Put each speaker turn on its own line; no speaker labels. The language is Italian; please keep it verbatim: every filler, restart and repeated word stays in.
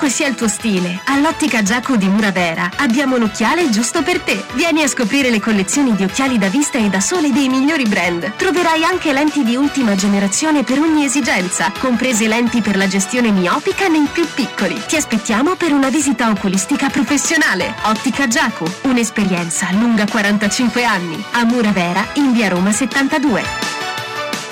qualunque sia il tuo stile, all'Ottica Giacu di Muravera abbiamo l'occhiale giusto per te. Vieni a scoprire le collezioni di occhiali da vista e da sole dei migliori brand. Troverai anche lenti di ultima generazione per ogni esigenza, comprese lenti per la gestione miopica nei più piccoli. Ti aspettiamo per una visita oculistica professionale. Ottica Giacu, un'esperienza lunga quarantacinque anni. A Muravera, in via Roma settantadue.